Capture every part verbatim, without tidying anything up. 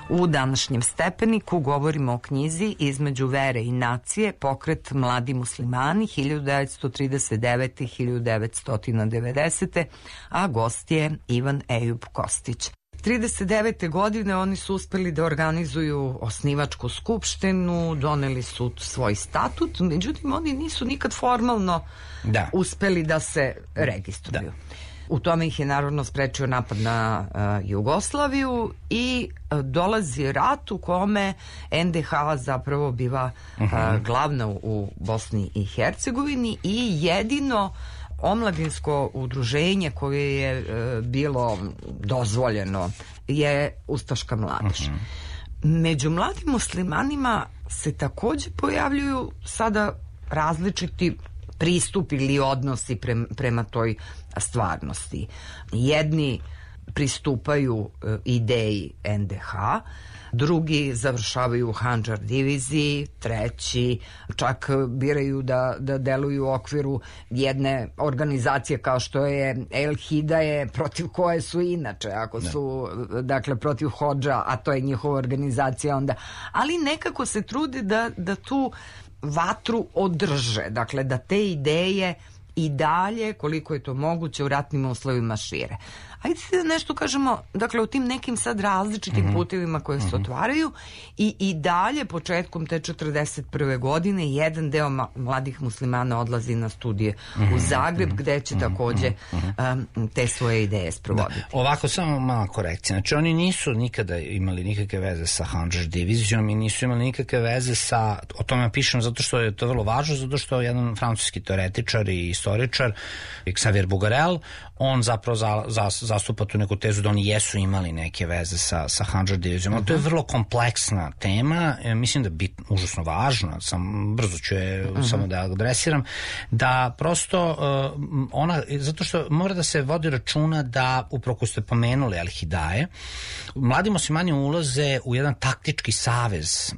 U današnjem Stepeniku govorimo o knjizi Između vere i nacije, pokret Mladi muslimani hiljadu devetsto trideset devete do hiljadu devetsto devedesete. a gost je Ivan Ejub Kostić. trideset devete godine oni su uspeli da organizuju osnivačku skupštinu, doneli su svoj statut, međutim oni nisu nikad formalno da. uspeli da se registruju. Da. U tome ih je naravno sprečio napad na uh, Jugoslaviju i uh, dolazi rat u kome en de ha zapravo biva uh, glavna u Bosni i Hercegovini i jedino omladinsko udruženje koje je uh, bilo dozvoljeno je Ustaška mladež. Uh-huh. Među mladim muslimanima se takođe pojavljuju sada različiti pristup ili odnosi prema, prema toj stvarnosti. Jedni pristupaju e, ideji en de ha, drugi završavaju u Handžar diviziji, treći čak biraju da, da deluju u okviru jedne organizacije kao što je El Hidaje, protiv koje su inače, ako su ne. dakle protiv Hodža, a to je njihova organizacija onda, ali nekako se trude da, da tu vatru održe, dakle da te ideje i dalje, koliko je to moguće, u ratnim uslovima šire. Ajde da nešto kažemo, dakle, o tim nekim sad različitim mm-hmm. putevima koje se otvaraju i, i dalje, početkom te četrdeset prve godine, jedan deo ma- mladih muslimana odlazi na studije mm-hmm. u Zagreb, gde će mm-hmm. takođe um, te svoje ideje sprovoditi. Da. Ovako, samo mala korekcija. Znači, oni nisu nikada imali nikakve veze sa Handžar divizijom i nisu imali nikakve veze sa, o tome pišem zato što je to vrlo važno, zato što je jedan francuski teoretičar i istoričar, Xavier Bougarel, on zapravo za, za, zastupa tu neku tezu da oni jesu imali neke veze sa, sa Handžar divizijom. Uh-huh. To je vrlo kompleksna tema, e, mislim da je bit, užasno važna, sam, brzo ću je uh-huh. samo da adresiram, da prosto uh, ona, zato što mora da se vodi računa da, upravo koji ste pomenuli El Hidaje, mladi muslimani ulaze u jedan taktički savez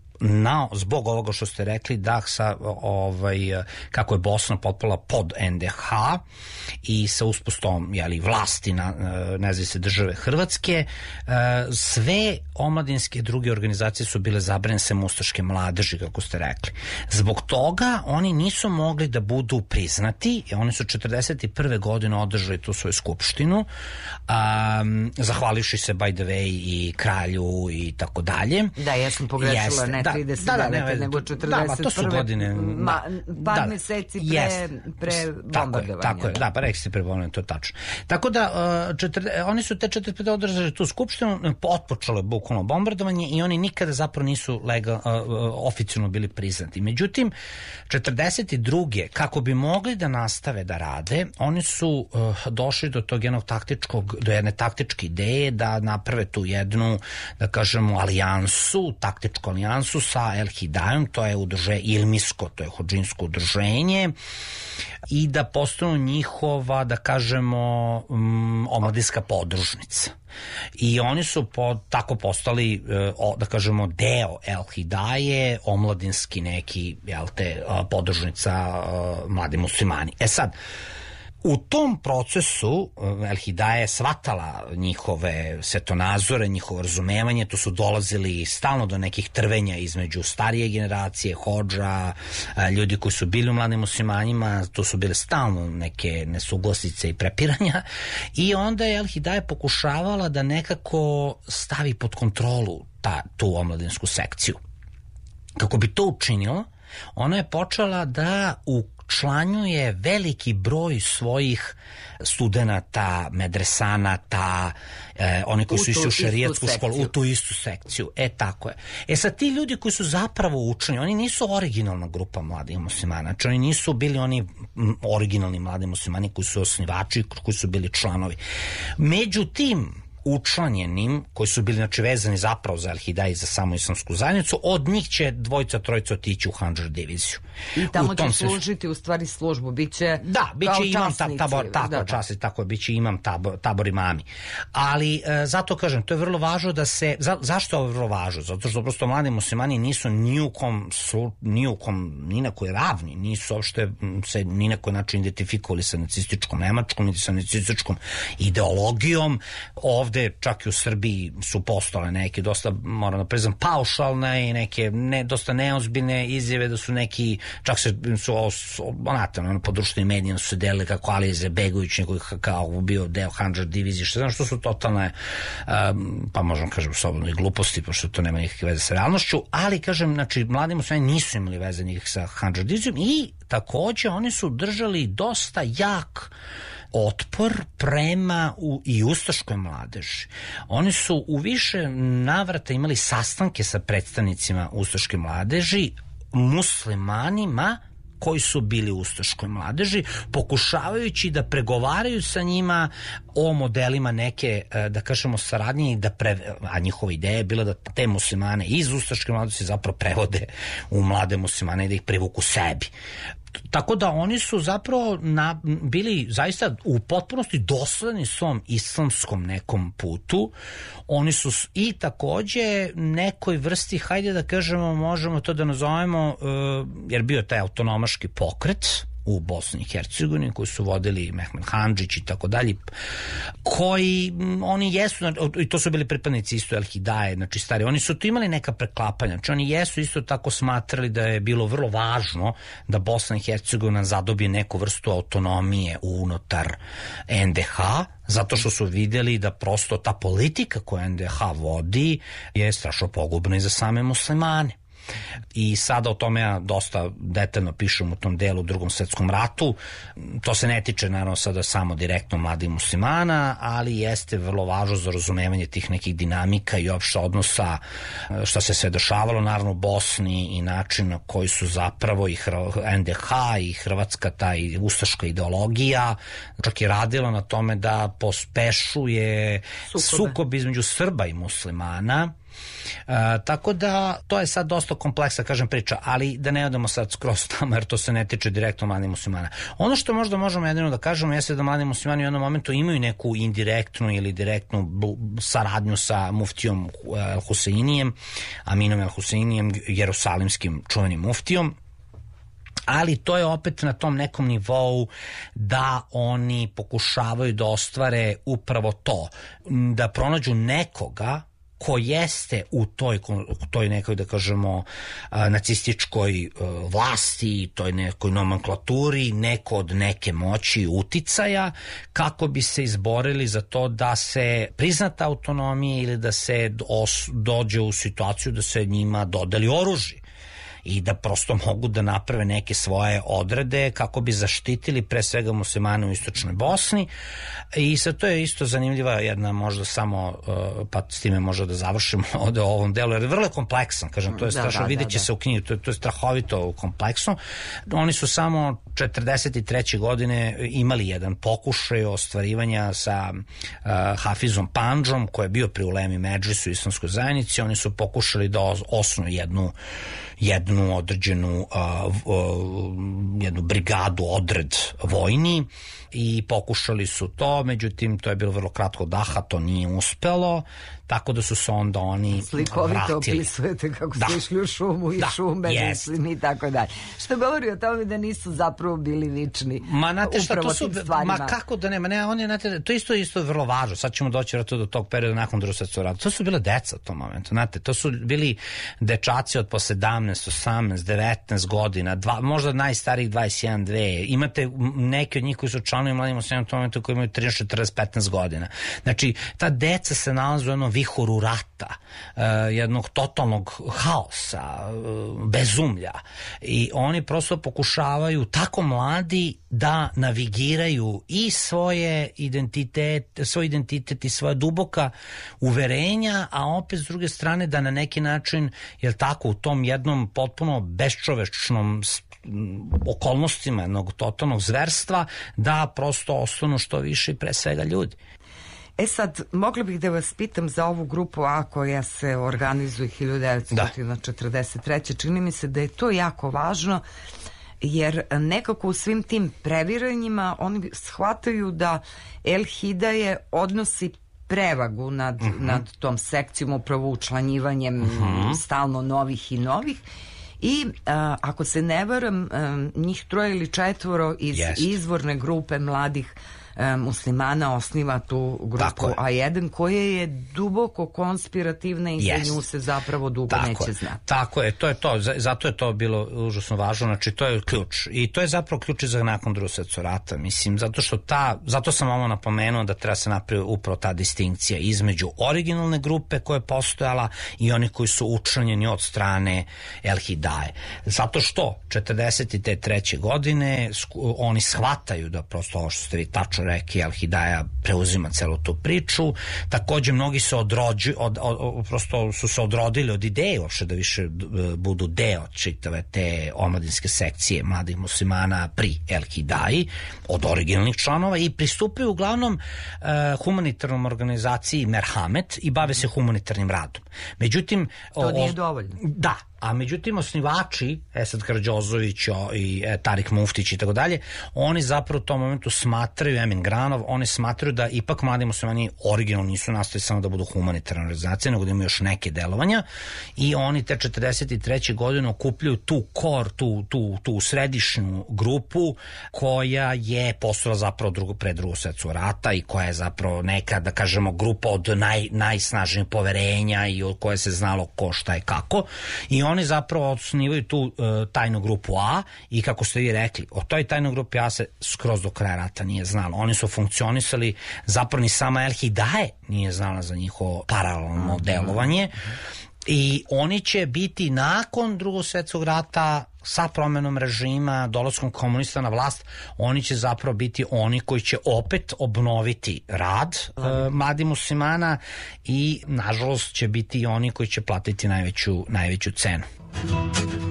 na, zbog ovoga što ste rekli da sa, ovaj, kako je Bosna potpala pod en de ha i sa uspostavom jeli, vlasti na nezavisne države Hrvatske, sve omladinske druge organizacije su bile zabranjene sem ustaške mladeži, kako ste rekli. Zbog toga oni nisu mogli da budu priznati i oni su četrdeset prve godine održali tu svoju skupštinu, um, zahvalivši se by the way i kralju i tako dalje. Da, ja sam pogrešila, Jeste, ne da, trideset devete Da, da, ne, nego četrdeset prve. Da, to su godine. Ma, par da, meseci pre, jest, pre bombardovanja. Tako je, da, pa rekli ste pre bombardovanja, to je tačno. Tako da, uh, četrde, oni su te četrdeset pete održali tu skupštinu, otpočelo je bukvalno bombardovanje i oni nikada zapravo nisu legal, uh, oficijalno bili priznati. Međutim, četrdeset druge kako bi mogli da nastave da rade, oni su uh, došli do tog jednog taktičkog, do jedne taktičke ideje da naprave tu jednu, da kažemo, alijansu, taktičku alijansu sa El Hidajom, to je udruženje ilmisko, to je hodžinsko udruženje, i da postanu njihova, da kažemo, um, omladinska podružnica. I oni su po, tako postali, o, da kažemo, deo El Hidaje, omladinski neki, jel te, podružnica mladi muslimani. E sad, u tom procesu El Hidaja je shvatala njihove svetonazore, njihovo razumevanje, tu su dolazili stalno do nekih trvenja između starije generacije, hodža, ljudi koji su bili u mladim muslimanima, tu su bile stalno neke nesuglasice i prepiranja i onda je El Hidaja pokušavala da nekako stavi pod kontrolu ta, tu omladinsku sekciju. Kako bi to učinila, ona je počela da u članjuje veliki broj svojih studenata, medresanata, eh, oni koji su išli u šerijatsku školu, u tu istu sekciju. E, tako je. E sad, ti ljudi koji su zapravo učeni, oni nisu originalna grupa mladih muslimana, znači oni nisu bili oni originalni mladi muslimani koji su osnivači, koji su bili članovi. Međutim, učlanjenim, koji su bili znači vezani zapravo za El Hidaj i za samu islamsku zajednicu, od njih će dvojica, trojica otići u Handžar diviziju. I tamo će služiti u stvari službu, biće da, biće imam ta, tabor, tako, da, časnici, tako, biće imam tabor, tabor imami. Ali e, zato kažem, to je vrlo važno da se, za, zašto je vrlo važno? Zato što prosto mladi muslimani nisu ni u kom, ni u kom, ni na koji ravni, nisu uopšte se ni na koji način identifikovali sa nacističkom Nemačkom, niti sa nacističkom ideologijom. Ovde ovde čak i u Srbiji su postale neke dosta, moram da priznam, paušalne i neke ne, dosta neozbiljne izjave da su neki, čak se su onate, ono, po društvenim medijima su se delili kako Alize Begović nekoj kao bio deo Handžar divizije, što znam što su totalne um, pa možemo kažem slobodno i gluposti, pošto to nema nikakve veze sa realnošću, ali kažem, znači mladi muslimani nisu imali veze nikak sa Handžar divizijom i takođe oni su držali dosta jak otpor prema u, i ustaškoj mladeži. Oni su u više navrata imali sastanke sa predstavnicima ustaške mladeži, muslimanima koji su bili u ustaškoj mladeži, pokušavajući da pregovaraju sa njima o modelima neke, da kažemo, saradnje i da pre, a njihova ideja je bila da te muslimane iz ustaške mladeži zapravo prevode u mlade muslimane i da ih privuku sebi. Tako da oni su zapravo na, bili zaista u potpunosti dosledni svom islamskom nekom putu. Oni su i takođe nekoj vrsti, hajde da kažemo, možemo to da nazovemo, jer bio taj autonomaški pokret u Bosni i Hercegovini koji su vodili Mehmed Handžić i tako dalje, koji oni jesu, i to su bili pripadnici isto El Hidaje, znači stari, oni su tu imali neka preklapanja, znači oni jesu isto tako smatrali da je bilo vrlo važno da Bosna i Hercegovina zadobije neku vrstu autonomije unutar en de ha, zato što su videli da prosto ta politika koju en de ha vodi je strašno pogubna i za same muslimane. I sada o tome ja dosta detaljno pišem u tom delu u Drugom svetskom ratu. To se ne tiče naravno sada samo direktno mladih muslimana, ali jeste vrlo važno za razumevanje tih nekih dinamika i opšte odnosa šta se sve dešavalo naravno u Bosni i način na koji su zapravo i en de ha i hrvatska ta i ustaška ideologija čak i radila na tome da pospešuje sukob između Srba i muslimana. Uh, tako da to je sad dosta kompleksa, kažem, priča, ali da ne odemo sad skroz tamo jer to se ne tiče direktno mladih muslimana. Ono što možda možemo jedino da kažemo jeste da mladi muslimani u jednom momentu imaju neku indirektnu ili direktnu saradnju sa muftijom El Huseinijem, Aminom El Huseinijem, jerusalimskim čuvenim muftijom, ali to je opet na tom nekom nivou da oni pokušavaju da ostvare upravo to, da pronađu nekoga ko jeste u toj, u toj nekoj, da kažemo, nacističkoj vlasti, toj nekoj nomenklaturi, neko od neke moći, uticaja, kako bi se izborili za to da se priznata autonomija ili da se dođe u situaciju da se njima dodeli oružje i da prosto mogu da naprave neke svoje odrede kako bi zaštitili pre svega muslimane u istočnoj Bosni. I sad to je isto zanimljiva jedna možda samo, pa s time možda da završimo ovde o ovom delu, jer je vrlo kompleksan, kažem, to je strašno, da, da, vidjet će da, da. se u knjigi, to, to je strahovito kompleksno. Oni su samo četrdeset treće godine imali jedan pokušaj ostvarivanja sa uh, Hafizom Pandžom, koji je bio pri ulemi Medžlisu u islamskoj zajednici. Oni su pokušali da osnuju jednu jednu određenu uh, uh, jednu brigadu, odred vojni i pokušali su to, međutim to je bilo vrlo kratko daha, to nije uspelo, tako da su se onda oni slikovito vratili. Opisujete kako da. ste išli u šumu i da. šume yes. i tako dalje. Što govori o tome da nisu zapravo bili lični ma, znate šta, upravo to su, tim stvarima. Ma kako da nema, ne, oni, znate, to isto isto vrlo važno, sad ćemo doći do tog perioda nakon Drugog svjetskog rata. To su bile deca u tom momentu, znate, to su bili dečaci od po sedamnaest, osamnaest, devetnaest godina, dva, možda najstarijih dvadeset jedan, dve. Imate neki od njih koji su članovi mladih muslimana u tom momentu koji imaju trideset, četrdeset, petnaest godina. Znači, ta deca se nalaze u jednom vihoru rata, uh, jednog totalnog haosa, uh, bezumlja, i oni prosto pokušavaju tako mladi da navigiraju i svoje identitet, svoj identitet i svoja duboka uverenja, a opet s druge strane da na neki način, jel tako, u tom jednom potpuno beščovečnom okolnostima jednog totalnog zverstva, da prosto ostanu što više i pre svega ljudi. E sad, mogla bih da vas pitam za ovu grupu A koja se organizuje hiljadu devetsto četrdeset treće. Čini mi se da je to jako važno, jer nekako u svim tim previranjima oni shvataju da El Hidaje odnosi prevagu nad, uh-huh. nad tom sekcijom, upravo učlanjivanjem uh-huh. stalno novih i novih. I a, ako se ne varam, a, njih troje ili četvoro iz Jest. izvorne grupe mladih e, muslimana osniva tu grupu A jedan koja je duboko konspirativna i yes. za nju se zapravo dugo tako neće je. znati. Tako je, to je to, zato je to bilo užasno važno, znači to je ključ i to je zapravo ključ i za nakon Drugog svjetskog rata, mislim, zato što ta, zato sam ovo napomenuo da treba se napraviti upravo ta distinkcija između originalne grupe koja je postojala i oni koji su učlanjeni od strane El Hidaje. Zato što četrdeset treće godine oni shvataju da prosto ovo što ste vi tačno rekli, El Hidaja preuzima celu tu priču, takođe mnogi se odrođi, od, od, prosto su se odrodili od ideje uopšte da više budu deo čitave te omladinske sekcije mladih muslimana pri El Hidaji od originalnih članova i pristupaju uglavnom uh, humanitarnom organizaciji Merhamet i bave se humanitarnim radom. Međutim, to nije dovoljno. Da, a međutim osnivači, Esad Karađozović i e, Tarik Muftić i tako dalje, oni zapravo u tom momentu smatraju, Emin Granov, oni smatraju da ipak mladi muslimani originalno nisu nastali samo da budu humanitarne organizacije, nego da imaju još neke delovanja i oni te četrdeset treće godine okupljaju tu kor, tu, tu, tu središnju grupu koja je postojala zapravo drugo, pre Drugog svjetskog rata i koja je zapravo neka, da kažemo, grupa od naj, najsnažnijih poverenja i od koje se znalo ko šta i kako i oni zapravo osnivaju tu uh, tajnu grupu A i kako ste vi rekli, o toj tajnoj grupi A se skroz do kraja rata nije znalo. Oni su funkcionisali, zapravo ni sama El Hidaje nije znala za njihovo paralelno delovanje i oni će biti nakon Drugog svjetskog rata sa promenom režima, dolaskom komunista na vlast, oni će zapravo biti oni koji će opet obnoviti rad uh, mladih muslimana i nažalost će biti i oni koji će platiti najveću, najveću cenu.